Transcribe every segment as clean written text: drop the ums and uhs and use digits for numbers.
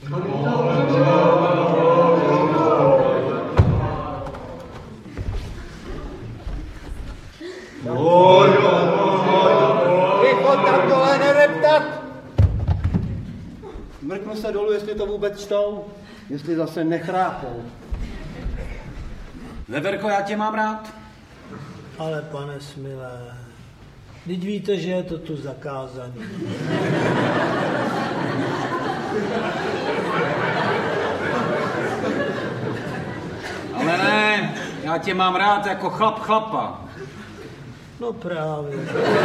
Tam tohle nereptat! Mrknu se dolů, jestli to vůbec čtou, jestli zase nechrápou. Veverko, já tě mám rád. Ale pane Smilé, vždyť víte, že je to tu zakázané. Ale ne, já tě mám rád jako chlap chlapa. No právě.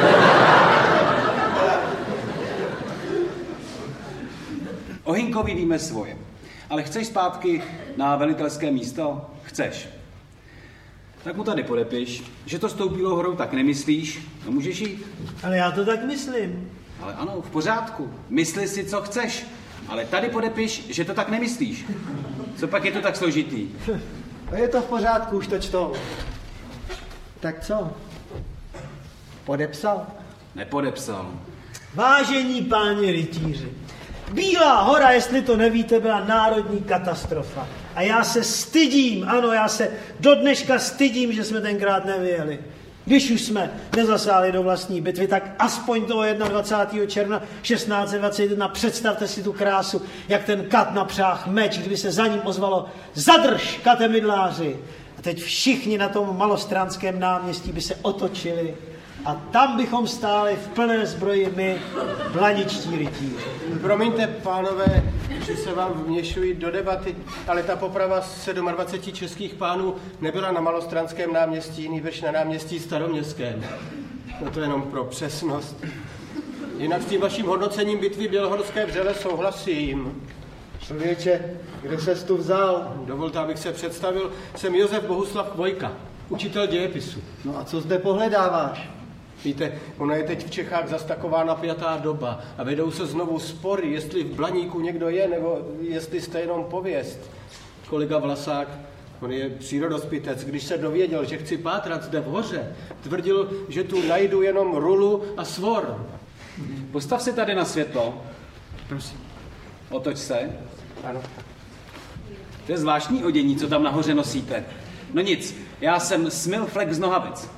O Hinkovi víme svoje. Ale chceš zpátky na velitelské místo? Chceš. Tak mu tady podepiš, že to s tou Bílou horou tak nemyslíš a můžeš jít. Ale já to tak myslím. Ale ano, v pořádku. Mysli si, co chceš. Ale tady podepiš, že to tak nemyslíš. Co pak je to tak složitý? A je to v pořádku, už to čtou. Tak co? Podepsal? Nepodepsal. Vážení páni rytíři, Bílá hora, jestli to nevíte, byla národní katastrofa. A já se stydím, ano, já se do dneška stydím, že jsme tenkrát nevyjeli. Když už jsme nezasáhli do vlastní bitvy, tak aspoň toho 21. června 1621 představte si tu krásu, jak ten kat napřáh meč, kdyby se za ním ozvalo zadrž, kate mydláři. A teď všichni na tom malostranském náměstí by se otočili a tam bychom stáli v plné zbroji my, blaničtí rytíři. Promiňte, pánové, že se vám vměšuji do debaty, ale ta poprava 27 českých pánů nebyla na Malostranském náměstí, nýbrž na náměstí Staroměstském. No to jenom pro přesnost. Jinak s tím vaším hodnocením bitvy Bělohorské vřele souhlasím. Člověče, kde ses tu vzal? Dovolte, abych se představil. Jsem Josef Bohuslav Chvojka, učitel dějepisu. No a co zde pohledáváš? Víte, ona je teď v Čechách zas taková napjatá doba a vedou se znovu spory, jestli v Blaníku někdo je, nebo jestli jste jenom pověst. Kolega Vlasák, on je přírodospitec, když se dověděl, že chci pátrat zde v hoře, tvrdil, že tu najdu jenom rulu a svor. Postav si tady na světlo. Prosím. Otoč se. Ano. To je zvláštní odění, co tam nahoře nosíte. No nic, já jsem Smilflek z Nohavic.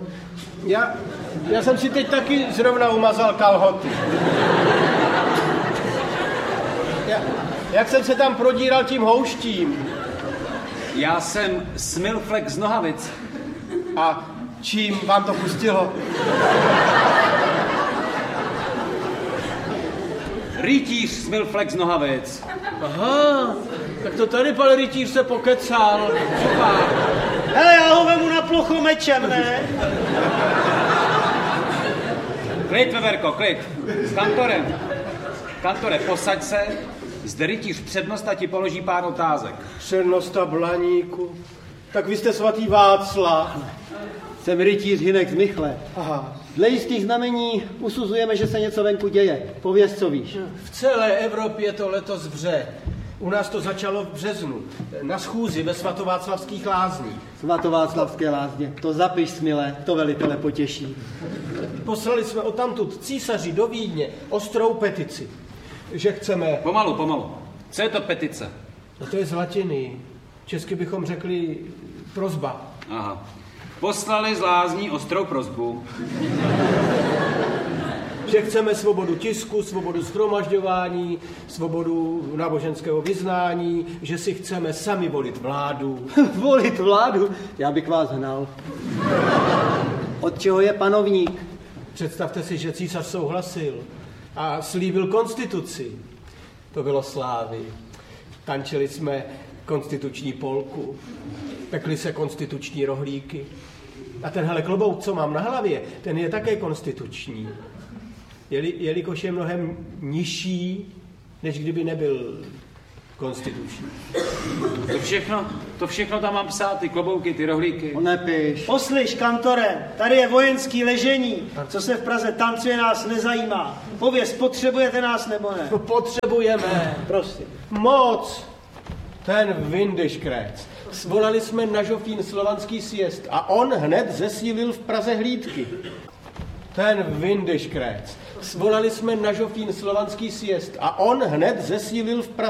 Já jsem si teď taky zrovna umazal kalhoty. Jak jsem se tam prodíral tím houštím. Já jsem Smilflek z Nohavic. A čím vám to pustilo? Rytíř Smilflek z Nohavic. Aha, tak to tady pan rytíř se pokecal. Hele, já ho vemu na plochu mečem, ne? Klid, Veverko, klid. S kantorem. Kantore, posaď se. Zde rytíř přednosta ti položí pár otázek. Přednosta Blaníku. Tak vy jste svatý Václav. Jsem rytíř Hynek z Michle. Aha. Dle jistých znamení usuzujeme, že se něco venku děje. Pověz, co víš. V celé Evropě to letos vře. U nás to začalo v březnu. Na schůzi ve Svatováclavských lázních. Svatováclavské lázně. To zapiš, Smile, to velitele potěší. Poslali jsme odtamtud císaři do Vídně ostrou petici, že chceme... Pomalu. Co je to petice? No to je z latiny. Česky bychom řekli prosba. Aha. Poslali z lázní ostrou prosbu. Že chceme svobodu tisku, svobodu shromažďování, svobodu náboženského vyznání, že si chceme sami volit vládu. Volit vládu? Já bych vás hnal. Od čeho je panovník? Představte si, že císař souhlasil a slíbil konstituci. To bylo slávy. Tančili jsme konstituční polku, pekli se konstituční rohlíky. A tenhle klobouk, co mám na hlavě, ten je také konstituční. Jelikož je mnohem nižší, než kdyby nebyl konstituční. To všechno tam mám psát, ty klobouky, ty rohlíky. Nepiš. Poslyš, kantore, tady je vojenský ležení. Co se v Praze tancuje, nás nezajímá. Pověz, potřebujete nás nebo ne? No, potřebujeme. Prosím. Moc. Ten Windischkreuz. Svolali jsme na Žofín slovanský sjezd a on hned zesílil v Praze hlídky. Ten Windischkreuz. Svolali jsme na Žofín slovanský sjezd a on hned zesílil v Praze